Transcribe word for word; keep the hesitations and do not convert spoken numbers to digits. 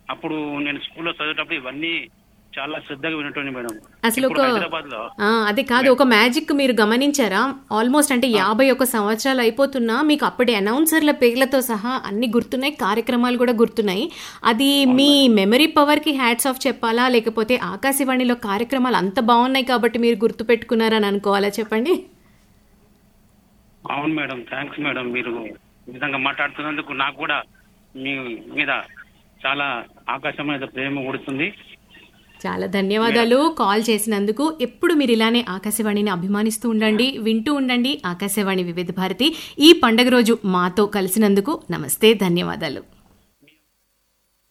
అప్పుడు నేను స్కూల్లో చదివేటప్పుడు ఇవన్నీ చాలా శ్రద్ధగా వినటోని మేడం. అసలు ఇప్పుడు ఒక హైదరాబాద్ లో ఆ, అది కాదు, ఒక మ్యాజిక్ మీరు గమనించారా? ఆల్మోస్ట్ అంటే యాభై ఒక సంవత్సరాలు అయిపోతున్నా మీకు అప్పటి అనౌన్సర్ల పేర్లతో సహా అన్ని గుర్తున్నాయి, కార్యక్రమాలు కూడా గుర్తున్నాయి. అది అవును మీ మేడం. మెమరీ పవర్ కి హ్యాట్స్ ఆఫ్ చెప్పాలా, లేకపోతే ఆకాశవాణిలో కార్యక్రమాలు అంత బాగున్నాయి కాబట్టి మీరు గుర్తు పెట్టుకున్నారని అనుకోవాలా చెప్పండి? అవును మేడం, థ్యాంక్స్ మేడం. మీరు ఈ విధంగా మాట్లాడుతున్నందుకు నాకు కూడా మీ మీద చాలా ఆకాశమైన ప్రేమ కూడుతుంది చాలా మేడం. ధన్యవాదాలు కాల్ చేసినందుకు. ఎప్పుడు మీరు ఇలానే ఆకాశవాణిని అభిమానిస్తూ ఉండండి, వింటూ ఉండండి ఆకాశవాణి వివిధ భారతి. ఈ పండగ రోజు మాతో కలిసినందుకు నమస్తే, ధన్యవాదాలు.